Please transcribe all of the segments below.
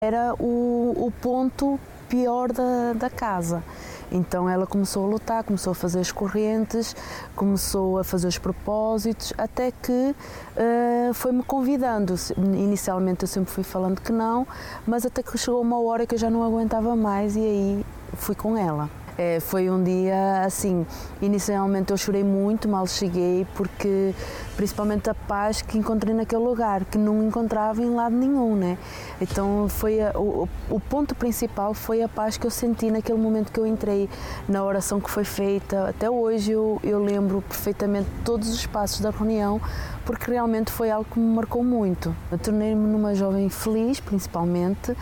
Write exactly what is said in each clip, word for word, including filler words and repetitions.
era o, o ponto pior da, da casa. Então ela começou a lutar, começou a fazer as correntes, começou a fazer os propósitos, até que uh, foi-me convidando. Inicialmente eu sempre fui falando que não, mas até que chegou uma hora que eu já não aguentava mais e aí fui com ela. É, foi um dia assim, inicialmente eu chorei muito, mal cheguei, porque principalmente a paz que encontrei naquele lugar, que não encontrava em lado nenhum, né? Então foi a, o, o ponto principal foi a paz que eu senti naquele momento que eu entrei, na oração que foi feita. Até hoje eu, eu lembro perfeitamente todos os passos da reunião, porque realmente foi algo que me marcou muito. Eu tornei-me numa jovem feliz, principalmente, uh,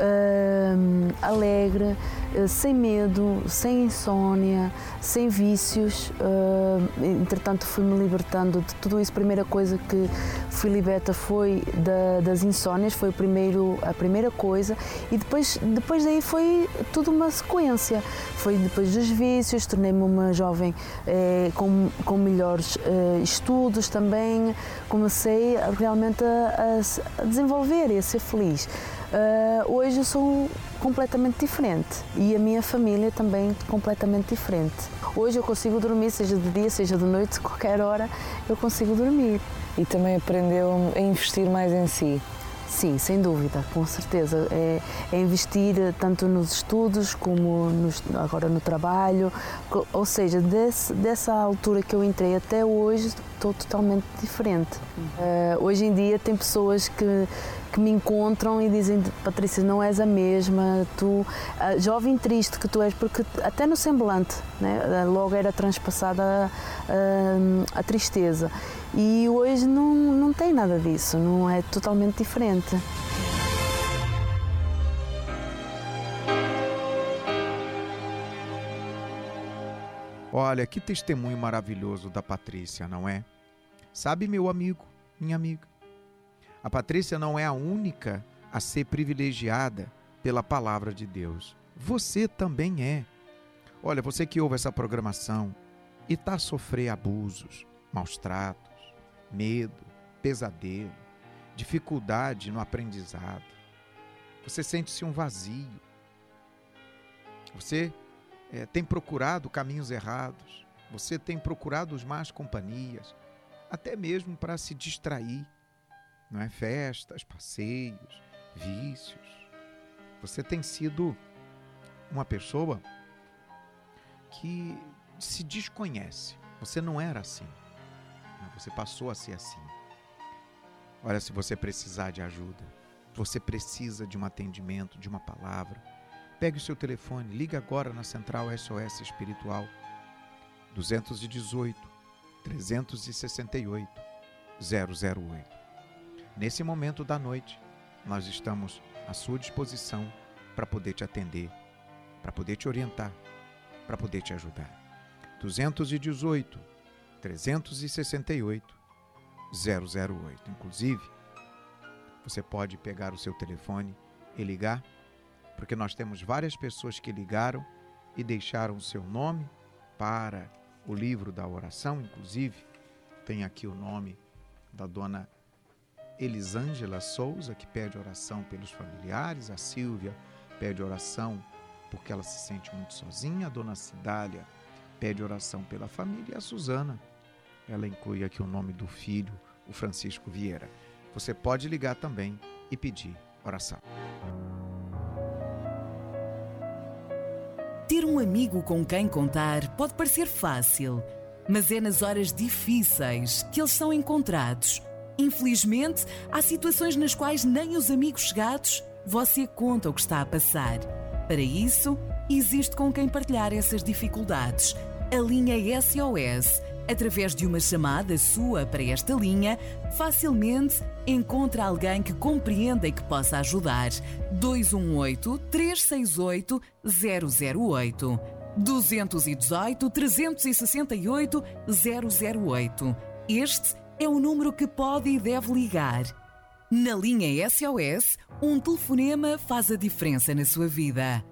alegre, uh, sem medo, sem insônia, sem vícios. Uh, entretanto fui-me libertando de tudo isso. A primeira coisa que fui liberta foi da, das insónias, foi o primeiro, a primeira coisa, e depois, depois daí foi tudo uma sequência. Foi depois dos vícios, tornei-me uma jovem eh, com, com melhores eh, estudos também, comecei realmente a, a desenvolver e a ser feliz. Uh, hoje eu sou completamente diferente e a minha família também completamente diferente. Hoje eu consigo dormir, seja de dia, seja de noite, qualquer hora eu consigo dormir. E também aprendeu a investir mais em si? Sim, sem dúvida, com certeza. É, é investir tanto nos estudos como nos, agora no trabalho, ou seja, desse, dessa altura que eu entrei até hoje estou totalmente diferente. Uh, hoje em dia tem pessoas que, que me encontram e dizem: Patrícia, não és a mesma, tu, a jovem triste que tu és, porque até no semblante, né, logo era transpassada a, a, a tristeza. E hoje não, não tem nada disso, não é totalmente diferente. Olha, que testemunho maravilhoso da Patrícia, não é? Sabe, meu amigo, minha amiga, a Patrícia não é a única a ser privilegiada pela palavra de Deus. Você também é. Olha, você que ouve essa programação e está a sofrer abusos, maus tratos, medo, pesadelo, dificuldade no aprendizado. Você sente-se um vazio. Você é, tem procurado caminhos errados. Você tem procurado as más companhias, até mesmo para se distrair. Não é? Festas, passeios, vícios. Você tem sido uma pessoa que se desconhece. Você não era assim. Você passou a ser assim. Olha, se você precisar de ajuda, você precisa de um atendimento, de uma palavra, pegue o seu telefone, liga agora na Central S O S Espiritual duzentos e dezoito, trezentos e sessenta e oito, zero zero oito. Nesse momento da noite, nós estamos à sua disposição para poder te atender, para poder te orientar, para poder te ajudar. duzentos e dezoito, trezentos e sessenta e oito, zero zero oito. Inclusive, você pode pegar o seu telefone e ligar, porque nós temos várias pessoas que ligaram e deixaram o seu nome para o livro da oração. Inclusive, tem aqui o nome da dona Elisângela Souza, que pede oração pelos familiares. A Silvia pede oração porque ela se sente muito sozinha. A dona Cidália pede oração pela família. E a Suzana, ela inclui aqui o nome do filho, o Francisco Vieira. Você pode ligar também e pedir oração. Ter um amigo com quem contar pode parecer fácil, mas é nas horas difíceis que eles são encontrados. Infelizmente, há situações nas quais nem os amigos chegados você conta o que está a passar. Para isso, existe com quem partilhar essas dificuldades. A linha S O S, através de uma chamada sua para esta linha, facilmente encontra alguém que compreenda e que possa ajudar. dois um oito, três seis oito, zero zero oito. dois um oito, três seis oito, zero zero oito. Este é o número que pode e deve ligar. Na linha S O S, um telefonema faz a diferença na sua vida.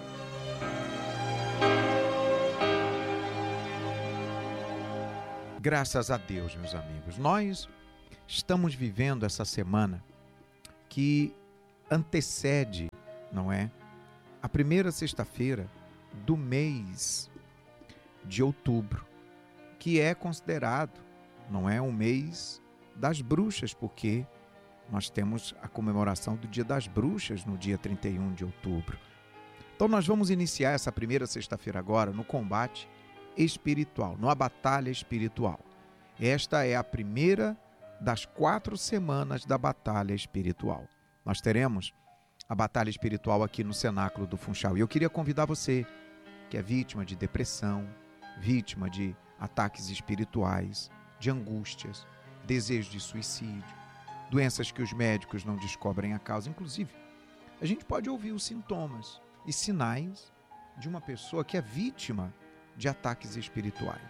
Graças a Deus, meus amigos, nós estamos vivendo essa semana que antecede, não é? A primeira sexta-feira do mês de outubro, que é considerado, não é, um mês das bruxas, porque nós temos a comemoração do Dia das Bruxas no dia trinta e um de outubro. Então nós vamos iniciar essa primeira sexta-feira agora no combate espiritual, numa batalha espiritual. Esta é a primeira das quatro semanas da batalha espiritual. Nós teremos a batalha espiritual aqui no Cenáculo do Funchal. E eu queria convidar você, que é vítima de depressão, vítima de ataques espirituais, de angústias, desejo de suicídio, doenças que os médicos não descobrem a causa. Inclusive, a gente pode ouvir os sintomas e sinais de uma pessoa que é vítima de ataques espirituais.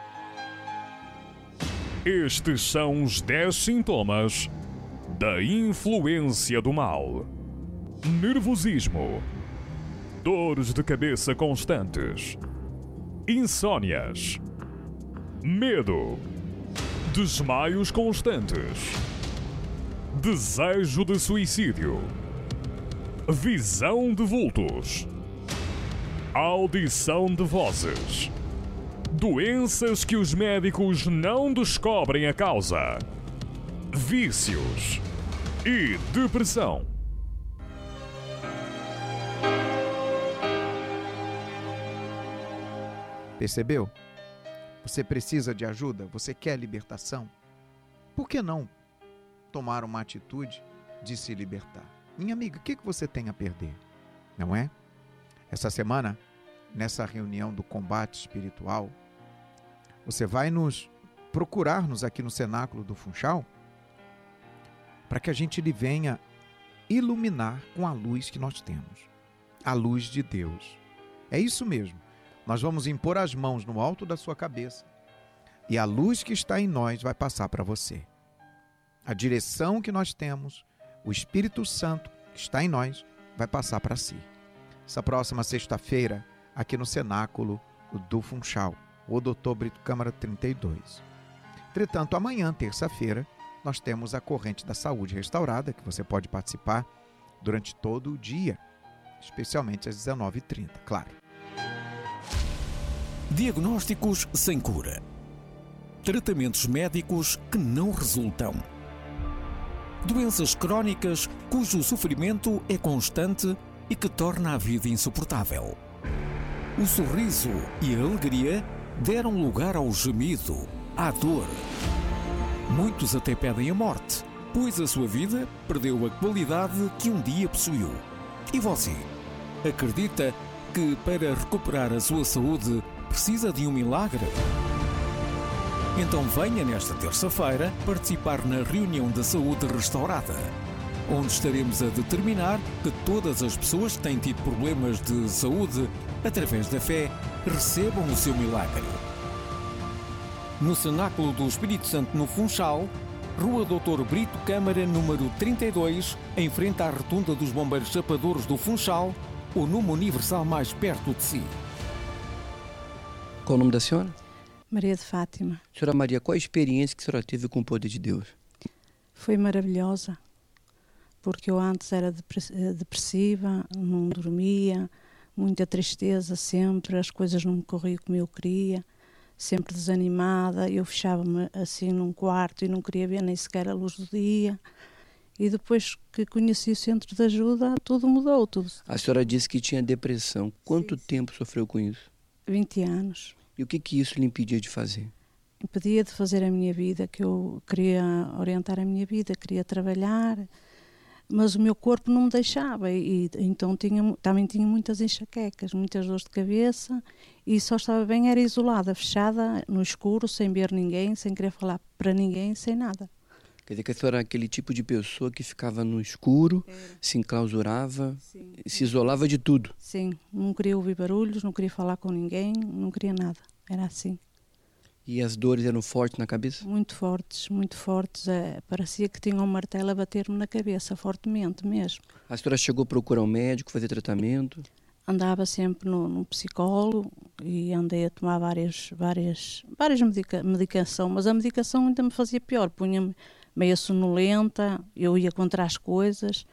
Estes são os dez sintomas da influência do mal: nervosismo, dores de cabeça constantes, insônias, medo, desmaios constantes, desejo de suicídio, visão de vultos, audição de vozes, doenças que os médicos não descobrem a causa, vícios e depressão. Percebeu? Você precisa de ajuda? Você quer libertação? Por que não tomar uma atitude de se libertar? Minha amiga, o que você tem a perder? Não é? Essa semana, nessa reunião do combate espiritual, você vai nos procurar-nos aqui no Cenáculo do Funchal para que a gente lhe venha iluminar com a luz que nós temos, a luz de Deus. É isso mesmo. Nós vamos impor as mãos no alto da sua cabeça e a luz que está em nós vai passar para você. A direção que nós temos, o Espírito Santo que está em nós, vai passar para si. Essa próxima sexta-feira, aqui no Cenáculo do Funchal, o doutor Brito Câmara trinta e dois. Entretanto, amanhã, terça-feira, nós temos a Corrente da Saúde Restaurada, que você pode participar durante todo o dia, especialmente às dezenove e trinta, claro. Diagnósticos sem cura. Tratamentos médicos que não resultam. Doenças crónicas cujo sofrimento é constante e que torna a vida insuportável. O sorriso e a alegria deram lugar ao gemido, à dor. Muitos até pedem a morte, pois a sua vida perdeu a qualidade que um dia possuiu. E você? Acredita que para recuperar a sua saúde precisa de um milagre? Então venha nesta terça-feira participar na reunião da saúde restaurada, onde estaremos a determinar que todas as pessoas que têm tido problemas de saúde, através da fé, recebam o seu milagre. No Cenáculo do Espírito Santo no Funchal, Rua doutor Brito Câmara, número trinta e dois, em frente à Rotunda dos Bombeiros Chapadores do Funchal, o número universal mais perto de si. Qual o nome da senhora? Maria de Fátima. Senhora Maria, qual a experiência que a senhora teve com o poder de Deus? Foi maravilhosa, porque eu antes era depressiva, não dormia, muita tristeza sempre, as coisas não me corriam como eu queria, sempre desanimada, eu fechava-me assim num quarto e não queria ver nem sequer a luz do dia. E depois que conheci o centro de ajuda, tudo mudou. Tudo. A senhora disse que tinha depressão. Quanto sim, tempo sofreu com isso? vinte anos. E o que que isso lhe impedia de fazer? Impedia de fazer a minha vida, que eu queria orientar a minha vida, queria trabalhar, mas o meu corpo não me deixava. E, então tinha, também tinha muitas enxaquecas, muitas dores de cabeça, e só estava bem, era isolada, fechada, no escuro, sem ver ninguém, sem querer falar para ninguém, sem nada. Quer dizer que a senhora era aquele tipo de pessoa que ficava no escuro, era. se enclausurava, sim, se isolava de tudo. Sim, não queria ouvir barulhos, não queria falar com ninguém, não queria nada, era assim. E as dores eram fortes na cabeça? Muito fortes, muito fortes, é, parecia que tinha um martelo a bater-me na cabeça, fortemente mesmo. A senhora chegou a procurar um médico, fazer tratamento? Andava sempre no, no psicólogo e andei a tomar várias, várias, várias medica, medicação, mas a medicação ainda me fazia pior, punha-me meio sonolenta, eu ia contra as coisas,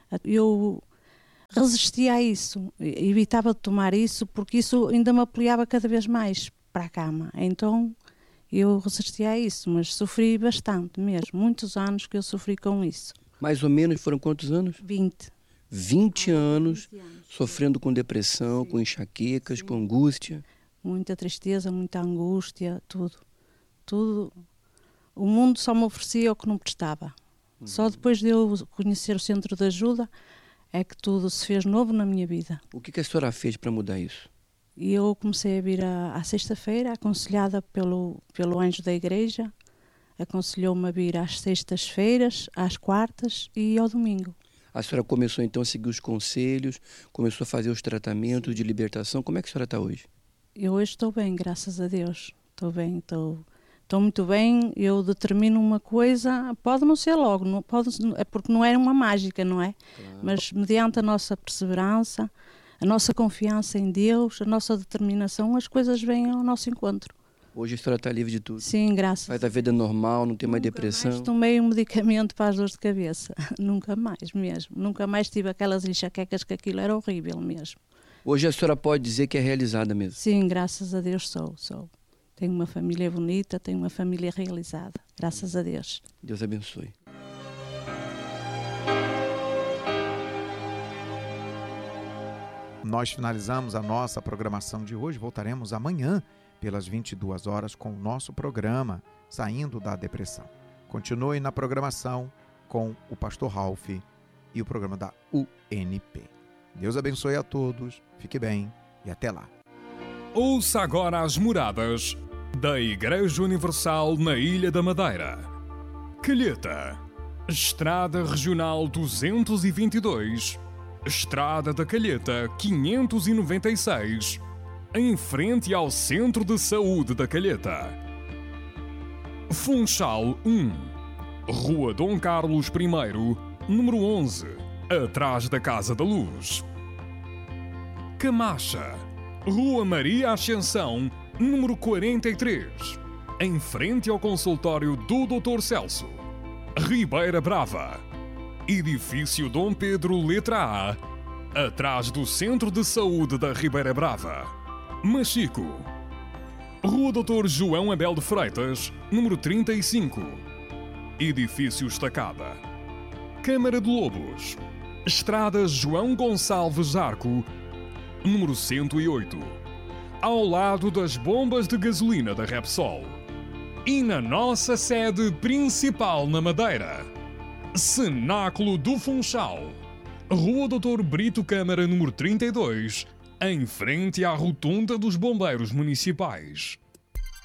Eu resistia a isso, evitava de tomar isso, porque isso ainda me apoiava cada vez mais para a cama. Então eu resistia a isso, mas sofri bastante mesmo. Muitos anos que eu sofri com isso. Mais ou menos foram quantos anos? vinte. vinte anos, vinte anos. Sofrendo com depressão, sim, com enxaquecas, sim, com angústia. Muita tristeza, muita angústia, tudo. Tudo. O mundo só me oferecia o que não prestava. Uhum. Só depois de eu conhecer o centro de ajuda é que tudo se fez novo na minha vida. O que, que a senhora fez para mudar isso? E eu comecei a vir à, à sexta-feira, aconselhada pelo, pelo anjo da igreja. Aconselhou-me a vir às sextas-feiras, às quartas e ao domingo. A senhora começou então a seguir os conselhos, começou a fazer os tratamentos de libertação. Como é que a senhora está hoje? Eu hoje estou bem, graças a Deus. Estou bem, estou, estou muito bem. Eu determino uma coisa, pode não ser logo, não, pode, é porque não é uma mágica, não é? Claro. Mas mediante a nossa perseverança, a nossa confiança em Deus, a nossa determinação, as coisas vêm ao nosso encontro. Hoje a senhora está livre de tudo? Sim, graças. Faz a vida normal, não tem mais depressão? Nunca mais tomei um medicamento para as dores de cabeça. Nunca mais mesmo. Nunca mais tive aquelas enxaquecas, que aquilo era horrível mesmo. Hoje a senhora pode dizer que é realizada mesmo? Sim, graças a Deus sou, sou. Tenho uma família bonita, tenho uma família realizada. Graças a Deus. Deus abençoe. Nós finalizamos a nossa programação de hoje. Voltaremos amanhã pelas vinte e duas horas com o nosso programa Saindo da Depressão. Continue na programação com o pastor Ralph e o programa da U N P. Deus abençoe a todos, fique bem e até lá. Ouça agora as moradas da Igreja Universal na Ilha da Madeira. Calheta, Estrada Regional duzentos e vinte e dois, Estrada da Calheta quinhentos e noventa e seis, em frente ao Centro de Saúde da Calheta. Funchal um, Rua Dom Carlos I, número onze, atrás da Casa da Luz. Camacha, Rua Maria Ascensão, número quarenta e três, em frente ao consultório do doutor Celso. Ribeira Brava, Edifício Dom Pedro, letra A, atrás do Centro de Saúde da Ribeira Brava. Machico, Rua doutor João Abel de Freitas, número trinta e cinco, Edifício Estacada. Câmara de Lobos, Estrada João Gonçalves Arco, número cento e oito, ao lado das bombas de gasolina da Repsol. E na nossa sede principal na Madeira, Cenáculo do Funchal, Rua doutor Brito Câmara, número trinta e dois, em frente à Rotunda dos Bombeiros Municipais.